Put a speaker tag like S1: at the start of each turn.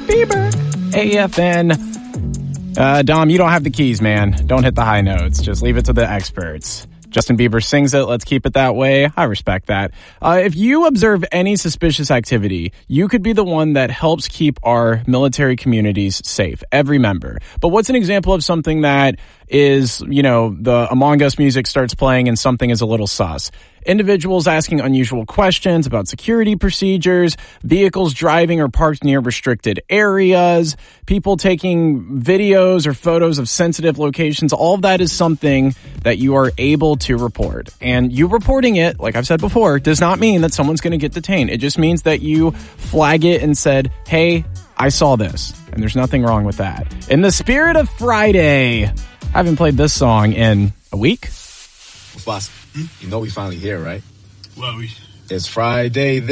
S1: Bieber. AFN. Dom, you don't have the keys, man. Don't hit the high notes. Just leave it to the experts. Justin Bieber sings it. Let's keep it that way. I respect that. If you observe any suspicious activity, you could be the one that helps keep our military communities safe. Every member. But what's an example of something that is, the Among Us music starts playing and something is a little sus? Individuals asking unusual questions about security procedures, vehicles driving or parked near restricted areas, people taking videos or photos of sensitive locations. All of that is something that you are able to report. And you reporting it, like I've said before, does not mean that someone's going to get detained. It just means that you flag it and said, hey, I saw this. And there's nothing wrong with that. In the spirit of Friday, I haven't played this song in a week.
S2: Boss, you know we finally here, right?
S3: Well,
S2: It's Friday.